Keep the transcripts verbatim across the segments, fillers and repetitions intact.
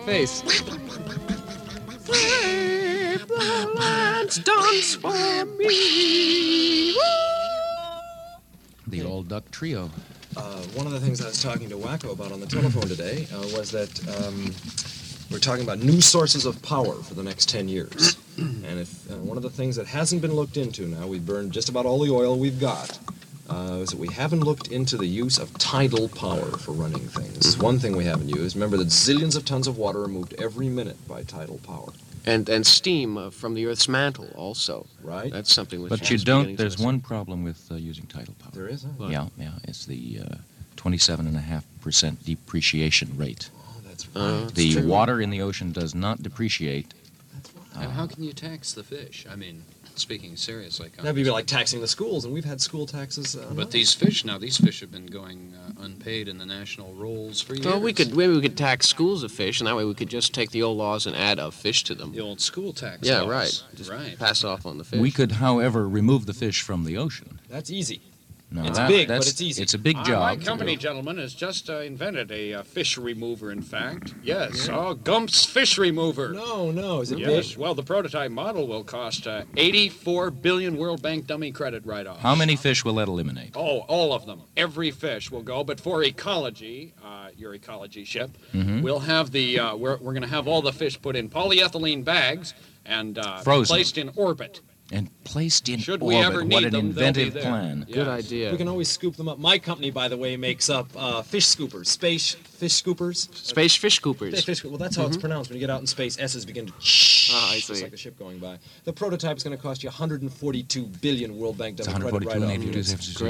face. The lads dance for me. The All Duck Trio. Uh, one of the things I was talking to Wacko about on the telephone today uh, was that um, we're talking about new sources of power for the next ten years. And if uh, one of the things that hasn't been looked into now, we've burned just about all the oil we've got, uh, is that we haven't looked into the use of tidal power for running things. One thing we haven't used, remember that zillions of tons of water are moved every minute by tidal power. And and steam uh, from the Earth's mantle also. Right. That's something which But you is don't, beginning to there's listen. one problem with uh, using tidal power. There is, huh? What? Yeah, yeah, it's the uh, twenty-seven point five percent depreciation rate. Oh, that's Uh, right. That's The true. water in the ocean does not depreciate. That's right. And how can you tax the fish? I mean, speaking seriously. That'd be like taxing the schools, and we've had school taxes. Uh, But these fish, now, these fish have been going uh, unpaid in the national rolls for years. Well, we could maybe we could tax schools of fish, and that way we could just take the old laws and add of fish to them. The old school tax Yeah, laws. right. Just right. pass off on the fish. We could, however, remove the fish from the ocean. That's easy. No, It's that- big, but that's- it's easy. It's a big Uh, job. my to company, do. gentlemen, has just uh, invented a uh, fish remover, in fact. Yes, oh, Gump's Fish Remover. No, no, is it Yes, big? well, the prototype model will cost uh, eighty-four billion World Bank dummy credit write-offs. How many fish will that eliminate? Oh, all of them. Every fish will go. But for ecology, uh, your ecology ship, Mhm. we'll have the, uh, we're, we're going to have all the fish put in polyethylene bags and uh, Frozen. placed in orbit. And placed in Should orbit. we ever What need an them, they'll be inventive there. plan. Good Yes. idea. We can always scoop them up. My company, by the way, makes up uh, fish scoopers, space fish scoopers. Space fish Space coopers. fish, well, that's how it's pronounced. When you get out in space, S's begin to Ah, I just see. like the ship going by. The prototype is going to cost you one hundred forty-two billion World Bank It's dummy credit one hundred write-off.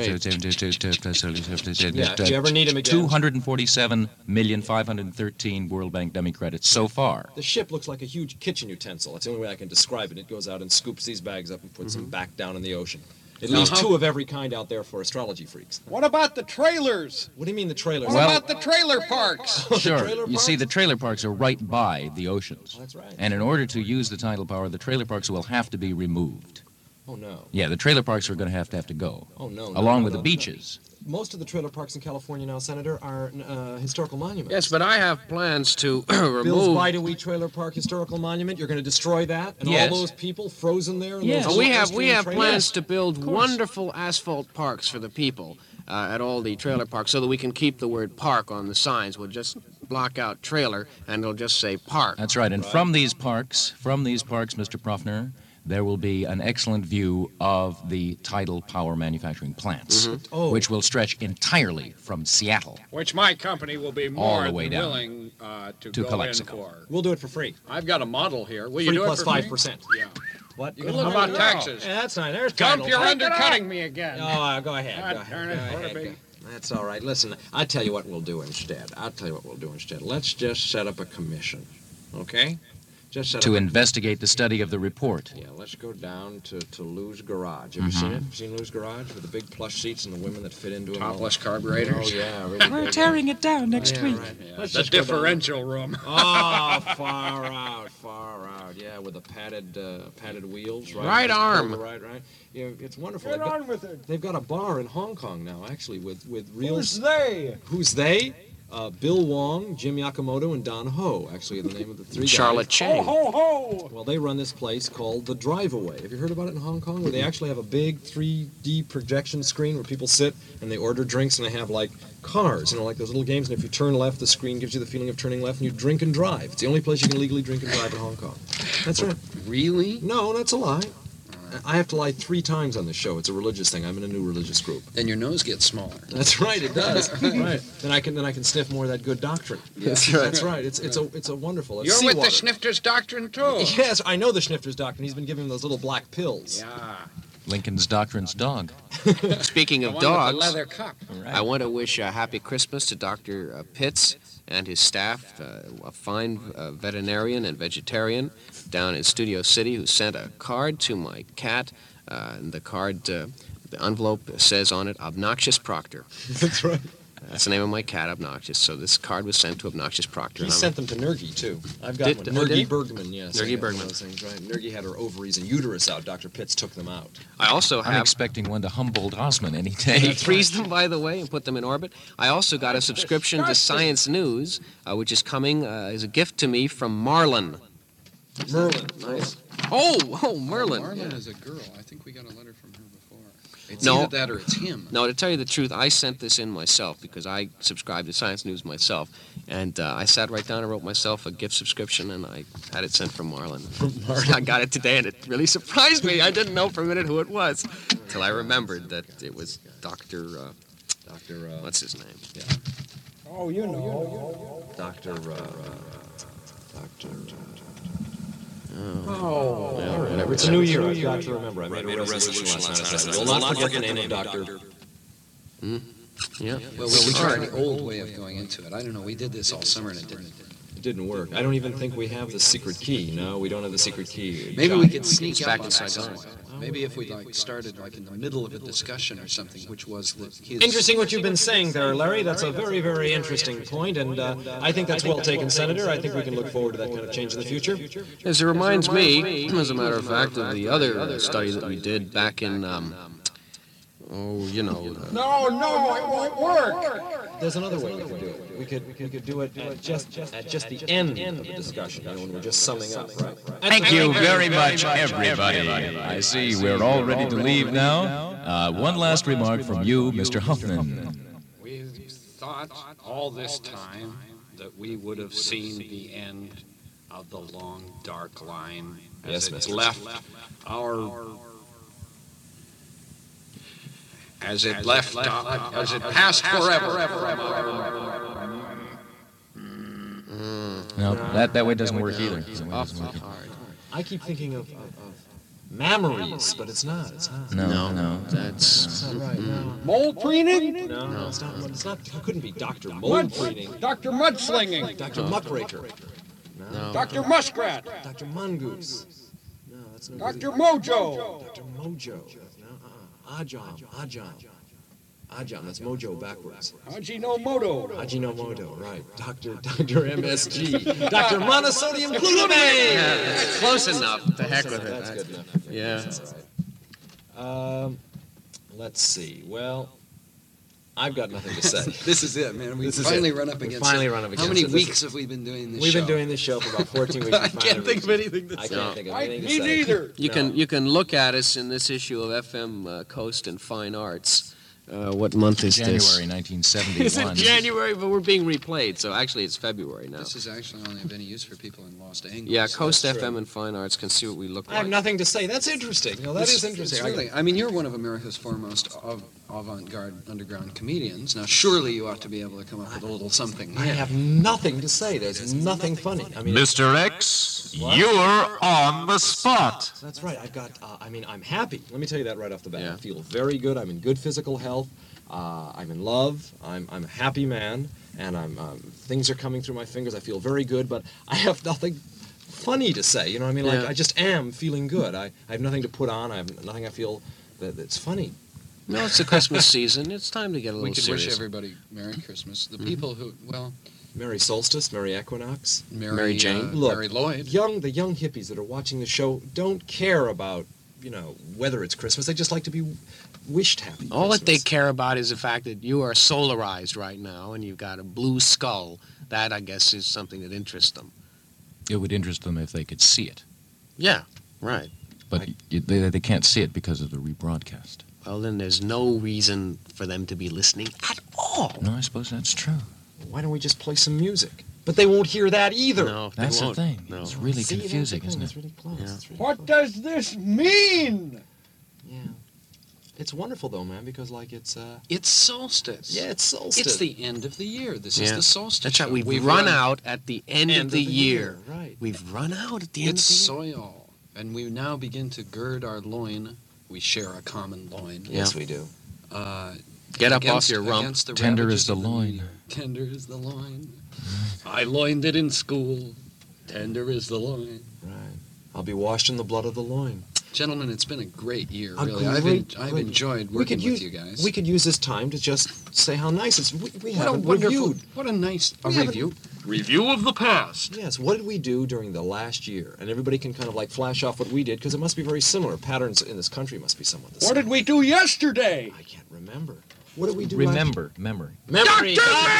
forty-two. Yeah, if you ever need 'em again. two hundred forty-seven million five hundred thirteen World Bank dummy credits so far. The ship looks like a huge kitchen utensil. That's the only way I can describe it. It goes out and scoops these bags up and puts them back down in the ocean. It Now, leaves how- two of every kind out there for astrology freaks. What about the trailers? What do you mean the trailers? What Well- about the trailer parks? Sure. trailer You see, parks? the trailer parks are right by the oceans. Oh, that's right. And in order to use the tidal power, the trailer parks will have to be removed. Oh, no. Yeah, the trailer parks are going to have to have to go, Oh, no. no, along no, with no, the no. beaches. Most of the trailer parks in California now, Senator, are uh, historical monuments. Yes, but I have plans to Bill's remove. Bidewee Trailer Park Historical Monument, you're going to destroy that? And Yes. all those people frozen there? in Yes. those Oh, we little have we Austrian have trailers? plans to build wonderful asphalt parks for the people uh, at all the trailer parks, so that we can keep the word "park" on the signs. We'll just block out "trailer" and it'll just say "park." That's right. And from these parks, from these parks, Mister Profner, there will be an excellent view of the tidal power manufacturing plants, Oh. which will stretch entirely from Seattle. Which my company will be All more the way than down willing uh, to, to go Calexico. in for. We'll do it for free. I've got a model here. Will you Free do plus it for five free? percent. Yeah. What? How about taxes? Yeah, that's fine. There's Gump, tidal you're power. undercutting me again. Oh, uh, go ahead. God go ahead. darn it, go ought to ahead, be. go- That's all right. Listen, I'll tell you what we'll do instead. I'll tell you what we'll do instead. Let's just set up a commission, okay? Just set To up a investigate the study of the report. Yeah, let's go down to, to Lou's Garage. Have you Mm-hmm. seen it? Have you seen Lou's Garage with the big plush seats and the women that fit into it? and all Topless that? carburetors. Oh, yeah, really We're big. tearing it down next Yeah, week. right. Yeah, Let's the just go down. differential room. Oh, far out, far out. Yeah, with the padded uh, padded wheels, right? Right Just arm. pull the Right, right. Yeah, it's wonderful. Get They've got, on with it. they've got a bar in Hong Kong now, actually, with with real. Who's they? Who's they? Uh, Bill Wong, Jim Yakamoto, and Don Ho. Actually, are the name of the three Charlotte guys. Chang. Ho, ho! Well, they run this place called The Drive-Away. Have you heard about it in Hong Kong? Where they actually have a big three D projection screen where people sit and they order drinks and they have like cars, you know, like those little games. And if you turn left, the screen gives you the feeling of turning left, and you drink and drive. It's the only place you can legally drink and drive in Hong Kong. That's right. Really? No, that's a lie. I have to lie three times on this show. It's a religious thing. I'm in a new religious group. Then your nose gets smaller. That's right. It does. Right. Then I can then I can sniff more of that good doctrine. That's right. That's right. It's it's a it's a wonderful. It's You're with the seawater. Schnifters doctrine, too. Yes, I know the Schnifter's doctrine. He's been giving him those little black pills. Yeah. Lincoln's Doctrine's dog. Speaking The of one with the dogs, leather cup. I want to wish a happy Christmas to Doctor Pitts and his staff, uh, a fine uh, veterinarian and vegetarian down in Studio City who sent a card to my cat. Uh, and the card, uh, the envelope says on it, "Obnoxious Proctor." That's right. That's the name of my cat, Obnoxious. So this card was sent to Obnoxious Proctor. He and I'm- sent them to Nergi, too. I've got Did- one. oh, did he? Nergi Bergman, yes. Nergi I got one of Bergman. those things, right. Nergi had her ovaries and uterus out. Doctor Pitts took them out. I also I'm have... expecting one to Humboldt Osman any day. He frees them, by the way, and put them in orbit. I also got a subscription to Science News, uh, which is coming uh, as a gift to me from Marlin. Merlin. Nice. Oh, oh, Merlin. Marlin yeah. is a girl. I think we got a letter from her before. It's No. either that or it's him. No, to tell you the truth, I sent this in myself because I subscribe to Science News myself. And uh, I sat right down and wrote myself a gift subscription, and I had it sent from Marlin. I got it today, and it really surprised me. I didn't know for a minute who it was until I remembered that it was Doctor Uh, Doctor Uh, what's his name? Oh, you know. Doctor Uh, Doctor Oh. Well, whatever. It's a new year. I've got to remember. I made a resolution last night. I will not forget the name of Doctor Yeah. Well, we tried the old way of going into it. I don't know. We did this all summer and it didn't. It didn't work. I don't even think we have the secret key. No, we don't have the secret key. Maybe we could sneak It's up back on in that Saigon. somewhere. Maybe if we like started like in the middle of a discussion or something, which was that his... Interesting what you've been saying there, Larry. That's a very, very interesting point, and uh, I think that's well taken, Senator. I think we can look forward to that kind of change in the future. Yes, it reminds me, as a matter of fact, of the other uh, study that we did back in, um, oh, you know. Uh, No, no, it won't work. There's another way we could do it. We could we could do it at just at just the end of the discussion, you know, when we're just summing up, right? Thank you very much, everybody. I see we're all ready to leave now. Uh, one last remark from you, Mister Huffman. We thought all this time that we would have seen the end of the long, dark line as Yes, it Mister left our... As it left, uh, as it passed forever. No, that, that way doesn't work either. That way doesn't awful work. hard. I keep thinking of, of, of memories, but it's not. It's not. No, no. That's... It's not right. No, Mole preening? no, no, it's not. It's not. It couldn't be Doctor Mold Breeding. Doctor Mudslinging? Doctor Muckraker. No. Doctor Muskrat? Doctor Mongoose. No, that's no. Doctor Mojo? Doctor Mojo. No, uh-uh. Ajam. Ajam. Ajam. That's Mojo backwards. Ajinomoto? Ajinomoto. Right. Doctor Doctor M S G. Doctor Monosodium Glutamate. Yeah, that's close enough. To heck with it. That's good enough. Yeah. That's all right. Um, let's see. Well, I've got nothing to say. This is it, man. We This is finally it. run up We against finally it. run up How against many it. This weeks is- have we been doing this We've show? been doing this show for about fourteen weeks. I can't think of anything to I say. can't think of I, anything to me say. neither. You No. can you can look at us in this issue of F M uh, Coast and Fine Arts. Uh, what month is this? January nineteen It's in seventy-one. January, but we're being replayed, so actually it's February now. This is actually only of any use for people in Lost Angles. Yeah, Coast That's F M true. and Fine Arts can see what we look I have like. nothing to say. That's interesting. No, that It's- is interesting. it's really, I mean, you're one of America's foremost av- avant-garde underground comedians. Now, surely you ought to be able to come up with a little something. I have nothing to say. There's nothing funny. I mean, Mister X, you're on the spot. that's right. I've got. Uh, I mean, I'm happy. Let me tell you that right off the bat. Yeah. I feel very good. I'm in good physical health. Uh, I'm in love. I'm I'm a happy man, and I'm um, things are coming through my fingers. I feel very good, but I have nothing funny to say. You know what I mean? Like Yeah. I just am feeling good. I, I have nothing to put on. I have nothing I feel that that's funny. No, it's the Christmas season. It's time to get a We little could serious. wish everybody Merry Christmas. The people who, well, Merry solstice, Merry equinox. Mary, Mary Jane. uh, Look, Mary Lloyd. Young, the young hippies that are watching the show don't care about, you know, whether it's Christmas. They just like to be wished happy. All that they Christmas. care about is the fact that you are solarized right now and you've got a blue skull. That, I guess, is something that interests them. It would interest them if they could see it. Yeah, right. But y they, they can't see it because of the rebroadcast. Well, then there's no reason for them to be listening at all. No, I suppose that's true. Why don't we just play some music? But they won't hear that either. No, they That's the won't. thing. No. It's really See, that's the confusing, thing. isn't It's it? really close. Yeah. It's really What close. does this mean? Yeah. It's wonderful though, man, because like it's uh It's solstice. yeah, it's solstice. It's the end of the year. This is Yeah. the solstice. That's right. show. We've, run, out at the end, end of the, year. Right. We've run out at the end It's of the year. soil. And we now begin to gird our loin. We share a common loin. Yeah. Yes, we do. Uh, Get up against- off your rump. against the Tender ravages is the of loin. media. Tender is the loin. I loined it in school. Tender is the loin. Right. I'll be washed in the blood of the loin. Gentlemen, it's been a great year, A really. I've, great- en- I've great- enjoyed We working could with use, you guys. We could use this time to just say how nice it's. We, we what a haven't wonderful, reviewed. what a nice a We haven't- review. Review of the past. Yes, what did we do during the last year? And everybody can kind of like flash off what we did because it must be very similar. Patterns in this country must be somewhat the same. What did we do yesterday? I can't remember. What did we do? last- Remember, memory. Memory.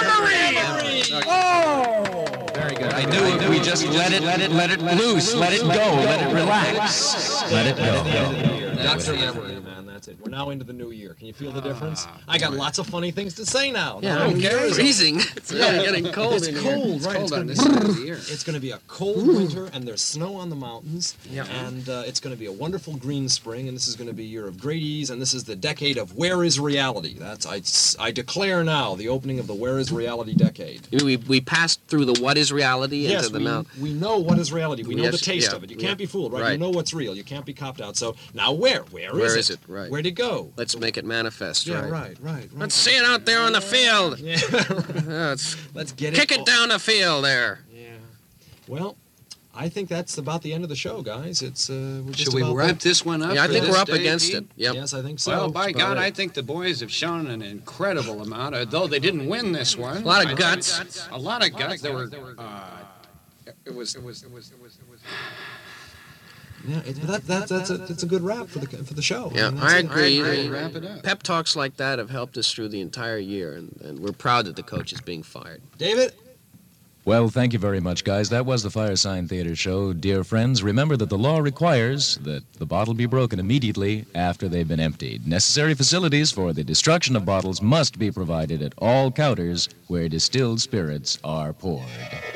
Very good. I knew if we just let it, let it, let it loose, let it go, let it relax, let it go. Doctor Memory, man, that's it. We're now into the new year. Can you feel the difference? I got lots of funny things to say now. Yeah, Now, I'm New Year's- freezing. It's really getting cold It's in here. cold, It's right? cold It's on gonna this be- time of the year. It's going to be a cold winter, and there's snow on the mountains, and uh, it's going to be a wonderful green spring, and this is going to be a year of great ease, and this is the decade of Where is Reality? That's I, I declare now the opening of the Where is Reality decade. You mean, we we passed through the what is reality Yes, into the we, now. we know what is reality. We know Yes, the taste yeah, of it. You yeah. can't be fooled, right? You Right. know what's real. You can't be copped out. So now where? Where is Where it? is it? Right. Where'd it go? Let's make it manifest, Yeah, right? right, right, right. Let's see it out there on the field. Yeah, Yeah, let's let's get kick it. it down the field there. Yeah. Well, I think that's about the end of the show, guys. It's uh, we're just Should we about wrap there. this one up? Yeah, I for think this we're up day, against Pete? it. Yep. Yes, I think so. Well, by That's God, about I it. think the boys have shown an incredible amount, although they didn't win this one. A lot of I think guts. A lot of guts. There were. Uh, it was. It was. It was. It was. It was. Yeah, it, that, that, that's a that's a good wrap for the for the show. Yeah, mean, that's I it. agree. We'll wrap it up. Pep talks like that have helped us through the entire year, and, and we're proud that the coach is being fired. David. Well, thank you very much, guys. That was the Firesign Theater show. Dear friends, remember that the law requires that the bottle be broken immediately after they've been emptied. Necessary facilities for the destruction of bottles must be provided at all counters where distilled spirits are poured.